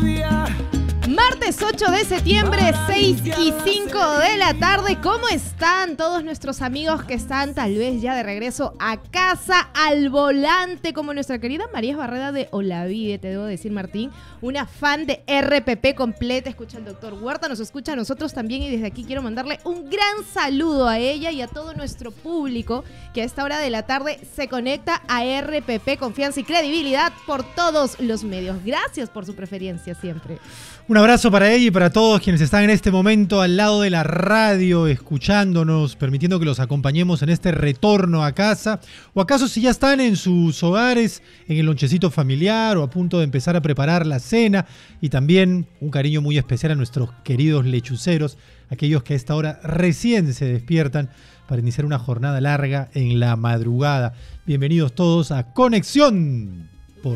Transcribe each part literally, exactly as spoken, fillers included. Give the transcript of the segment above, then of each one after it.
lluvia. Martes ocho de septiembre, seis y cinco de la tarde. ¿Cómo están todos nuestros amigos que están tal vez ya de regreso a casa al volante? Como nuestra querida María Barreda de Olavide, te debo decir, Martín, una fan de R P P completa. Escucha al doctor Huerta, nos escucha a nosotros también y desde aquí quiero mandarle un gran saludo a ella y a todo nuestro público que a esta hora de la tarde se conecta a R P P, confianza y credibilidad por todos los medios. Gracias por su preferencia siempre. Un abrazo para ella y para todos quienes están en este momento al lado de la radio, escuchándonos, permitiendo que los acompañemos en este retorno a casa. O acaso si ya están en sus hogares, en el lonchecito familiar o a punto de empezar a preparar la cena. Y también un cariño muy especial a nuestros queridos lechuceros, aquellos que a esta hora recién se despiertan para iniciar una jornada larga en la madrugada. Bienvenidos todos a Conexión por...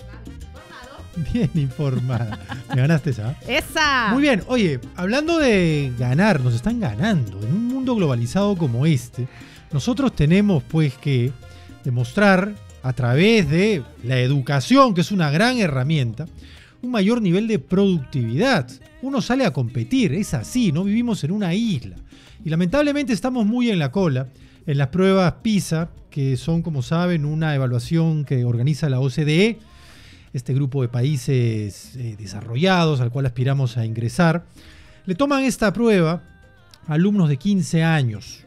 Bien informada. Me ganaste esa. ¡Esa! Muy bien. Oye, hablando de ganar, nos están ganando. En un mundo globalizado como este, nosotros tenemos pues que demostrar a través de la educación, que es una gran herramienta, un mayor nivel de productividad. Uno sale a competir, es así, no vivimos en una isla. Y lamentablemente estamos muy en la cola en las pruebas PISA, que son, como saben, una evaluación que organiza la O C D E, este grupo de países eh, desarrollados al cual aspiramos a ingresar. Le toman esta prueba a alumnos de quince años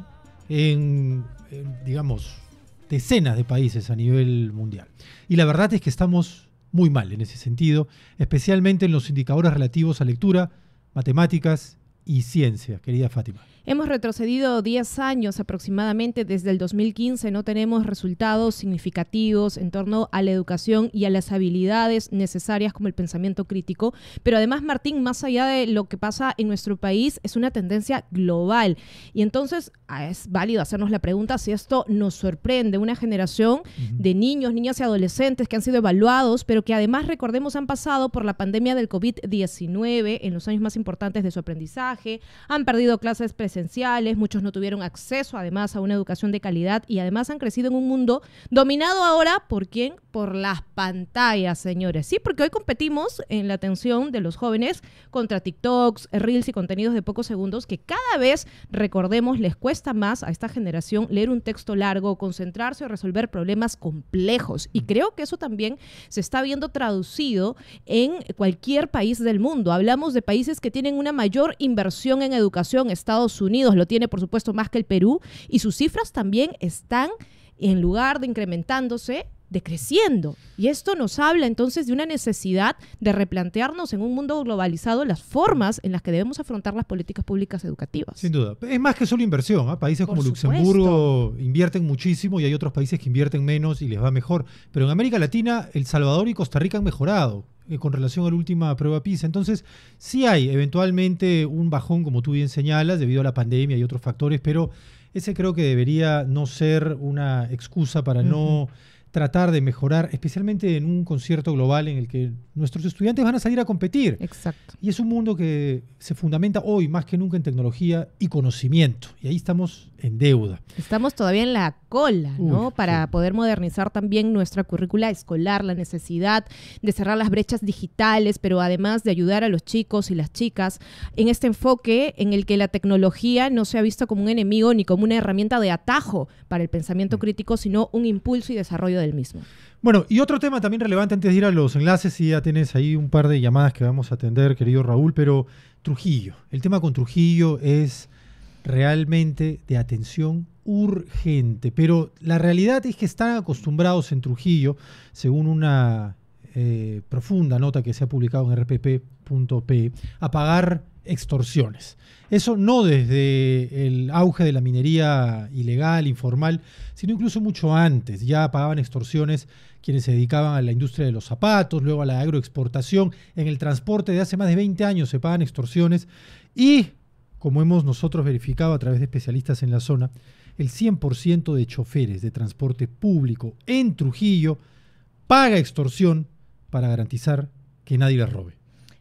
en, en, digamos, decenas de países a nivel mundial. Y la verdad es que estamos muy mal en ese sentido, especialmente en los indicadores relativos a lectura, matemáticas y ciencia, querida Fátima. Hemos retrocedido diez años aproximadamente desde el dos mil quince, no tenemos resultados significativos en torno a la educación y a las habilidades necesarias como el pensamiento crítico, pero además, Martín, más allá de lo que pasa en nuestro país, es una tendencia global y entonces es válido hacernos la pregunta si esto nos sorprende, una generación uh-huh. de niños, niñas y adolescentes que han sido evaluados, pero que además, recordemos, han pasado por la pandemia del COVID diecinueve en los años más importantes de su aprendizaje, han perdido clases presenciales, esenciales, muchos no tuvieron acceso además a una educación de calidad y además han crecido en un mundo dominado ahora ¿por quién? Por las pantallas, señores. Sí, porque hoy competimos en la atención de los jóvenes contra TikToks, Reels y contenidos de pocos segundos que cada vez, recordemos, les cuesta más a esta generación leer un texto largo, concentrarse o resolver problemas complejos. Y creo que eso también se está viendo traducido en cualquier país del mundo. Hablamos de países que tienen una mayor inversión en educación, Estados Unidos lo tiene, por supuesto, más que el Perú, y sus cifras también están, en lugar de incrementándose, decreciendo. Y esto nos habla entonces de una necesidad de replantearnos en un mundo globalizado las formas en las que debemos afrontar las políticas públicas educativas. Sin duda. Es más que solo inversión, ¿eh? Países Por como supuesto. Luxemburgo invierten muchísimo y hay otros países que invierten menos y les va mejor. Pero en América Latina, El Salvador y Costa Rica han mejorado eh, con relación a la última prueba PISA. Entonces, sí hay eventualmente un bajón, como tú bien señalas, debido a la pandemia y otros factores, pero ese creo que debería no ser una excusa para uh-huh. no tratar de mejorar, especialmente en un concierto global en el que nuestros estudiantes van a salir a competir. Exacto. Y es un mundo que se fundamenta hoy más que nunca en tecnología y conocimiento. Y ahí estamos en deuda. Estamos todavía en la cola, ¿no? Uy, Para sí. poder modernizar también nuestra currícula escolar, la necesidad de cerrar las brechas digitales, pero además de ayudar a los chicos y las chicas en este enfoque en el que la tecnología no se ha visto como un enemigo ni como una herramienta de atajo para el pensamiento crítico, sino un impulso y desarrollo del mismo. Bueno, y otro tema también relevante antes de ir a los enlaces, y ya tienes ahí un par de llamadas que vamos a atender, querido Raúl, pero Trujillo. El tema con Trujillo es realmente de atención urgente, pero la realidad es que están acostumbrados en Trujillo, según una eh, profunda nota que se ha publicado en R P P punto P, a pagar extorsiones. Eso no desde el auge de la minería ilegal, informal, sino incluso mucho antes. Ya pagaban extorsiones quienes se dedicaban a la industria de los zapatos, luego a la agroexportación. En el transporte de hace más de veinte años se pagan extorsiones y, como hemos nosotros verificado a través de especialistas en la zona, el cien por ciento de choferes de transporte público en Trujillo paga extorsión para garantizar que nadie les robe.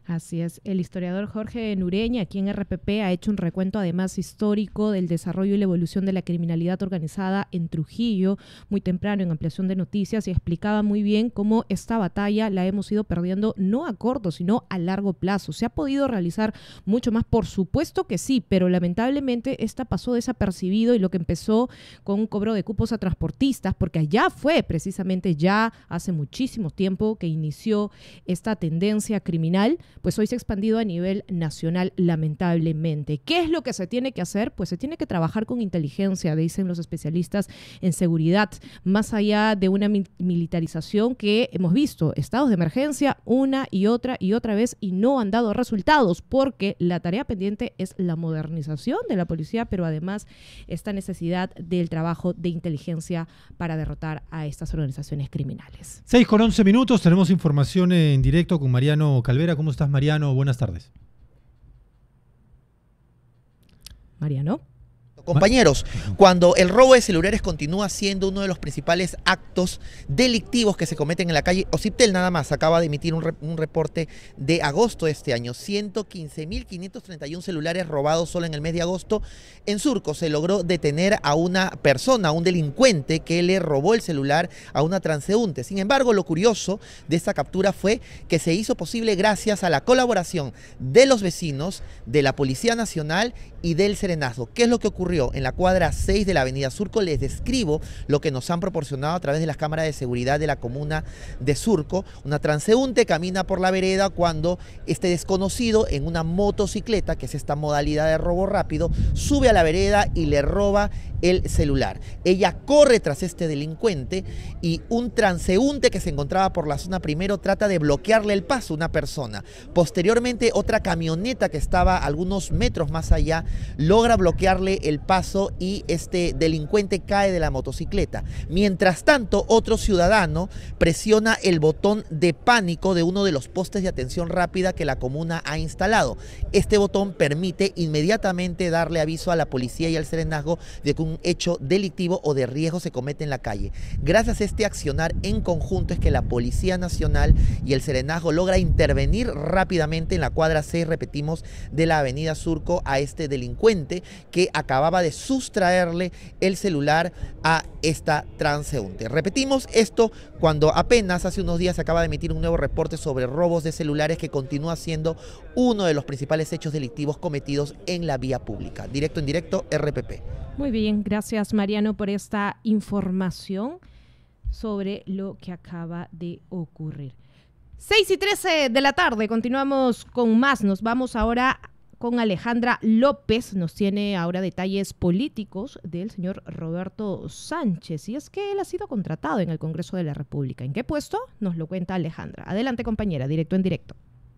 Así es. El historiador Jorge Nureña, aquí en R P P, ha hecho un recuento además histórico del desarrollo y la evolución de la criminalidad organizada en Trujillo, muy temprano en Ampliación de Noticias, y explicaba muy bien cómo esta batalla la hemos ido perdiendo no a corto, sino a largo plazo. ¿Se ha podido realizar mucho más? Por supuesto que sí, pero lamentablemente esta pasó desapercibido, y lo que empezó con un cobro de cupos a transportistas, porque allá fue precisamente ya hace muchísimo tiempo que inició esta tendencia criminal, pues hoy se ha expandido a nivel nacional, lamentablemente. ¿Qué es lo que se tiene que hacer? Pues se tiene que trabajar con inteligencia, dicen los especialistas en seguridad, más allá de una mi- militarización que hemos visto, estados de emergencia una y otra y otra vez, y no han dado resultados, porque la tarea pendiente es la modernización de la policía, pero además esta necesidad del trabajo de inteligencia para derrotar a estas organizaciones criminales. seis con once minutos, tenemos información en directo con Mariano Calvera. ¿Cómo estás, Mariano? Buenas tardes. Mariano. Compañeros, cuando el robo de celulares continúa siendo uno de los principales actos delictivos que se cometen en la calle, OCIPTEL nada más acaba de emitir un, re un reporte de agosto de este año. ciento quince mil quinientos treinta y uno celulares robados solo en el mes de agosto. En Surco se logró detener a una persona, a un delincuente que le robó el celular a una transeúnte. Sin embargo, lo curioso de esta captura fue que se hizo posible gracias a la colaboración de los vecinos, de la Policía Nacional y del Serenazgo. ¿Qué es lo que ocurrió? En la cuadra seis de la avenida Surco les describo lo que nos han proporcionado a través de las cámaras de seguridad de la comuna de Surco. Una transeúnte camina por la vereda cuando este desconocido en una motocicleta, que es esta modalidad de robo rápido, sube a la vereda y le roba el celular. Ella corre tras este delincuente y un transeúnte que se encontraba por la zona primero trata de bloquearle el paso a una persona. Posteriormente, otra camioneta que estaba algunos metros más allá logra bloquearle el paso y este delincuente cae de la motocicleta. Mientras tanto, otro ciudadano presiona el botón de pánico de uno de los postes de atención rápida que la comuna ha instalado. Este botón permite inmediatamente darle aviso a la policía y al serenazgo de que un hecho delictivo o de riesgo se comete en la calle. Gracias a este accionar en conjunto es que la Policía Nacional y el serenazgo logra intervenir rápidamente en la cuadra seis, repetimos, de la avenida Surco a este delincuente que acababa de sustraerle el celular a esta transeúnte. Repetimos esto cuando apenas hace unos días se acaba de emitir un nuevo reporte sobre robos de celulares que continúa siendo uno de los principales hechos delictivos cometidos en la vía pública. Directo en directo, R P P. Muy bien, gracias Mariano por esta información sobre lo que acaba de ocurrir. seis y trece de la tarde, continuamos con más. Nos vamos ahora con Alejandra López. Nos tiene ahora detalles políticos del señor Roberto Sánchez. Y es que él ha sido contratado en el Congreso de la República. ¿En qué puesto? Nos lo cuenta Alejandra. Adelante, compañera, directo en directo.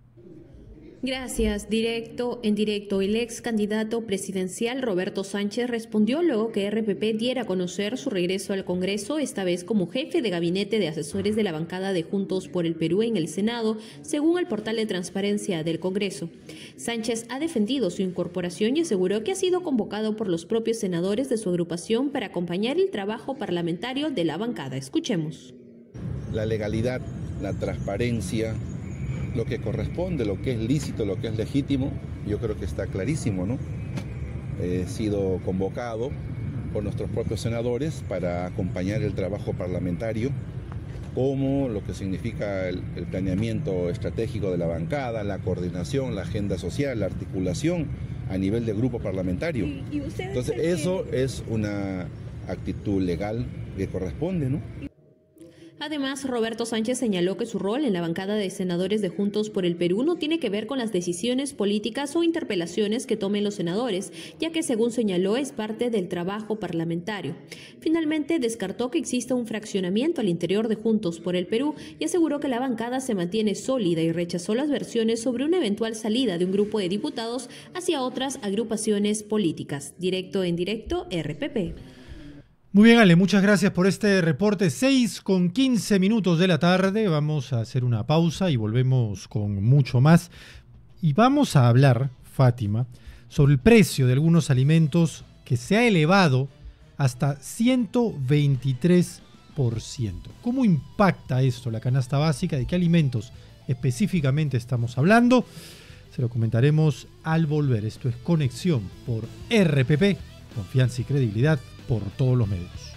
Gracias. Directo en directo. El ex candidato presidencial Roberto Sánchez respondió luego que R P P diera a conocer su regreso al Congreso, esta vez como jefe de gabinete de asesores de la bancada de Juntos por el Perú en el Senado, según el portal de transparencia del Congreso. Sánchez ha defendido su incorporación y aseguró que ha sido convocado por los propios senadores de su agrupación para acompañar el trabajo parlamentario de la bancada. Escuchemos. La legalidad, la transparencia, lo que corresponde, lo que es lícito, lo que es legítimo, yo creo que está clarísimo, ¿no? He sido convocado por nuestros propios senadores para acompañar el trabajo parlamentario, como lo que significa el, el planeamiento estratégico de la bancada, la coordinación, la agenda social, la articulación a nivel de grupo parlamentario. ¿Y, y Entonces, eso es una actitud legal que corresponde, ¿no? Además, Roberto Sánchez señaló que su rol en la bancada de senadores de Juntos por el Perú no tiene que ver con las decisiones políticas o interpelaciones que tomen los senadores, ya que, según señaló, es parte del trabajo parlamentario. Finalmente, descartó que exista un fraccionamiento al interior de Juntos por el Perú y aseguró que la bancada se mantiene sólida y rechazó las versiones sobre una eventual salida de un grupo de diputados hacia otras agrupaciones políticas. Directo en directo, R P P. Muy bien, Ale, muchas gracias por este reporte. seis con quince minutos de la tarde. Vamos a hacer una pausa y volvemos con mucho más. Y vamos a hablar, Fátima, sobre el precio de algunos alimentos que se ha elevado hasta ciento veintitrés por ciento. ¿Cómo impacta esto la canasta básica? ¿De qué alimentos específicamente estamos hablando. Se lo comentaremos al volver. Esto es Conexión por R P P, confianza y credibilidad por todos los medios.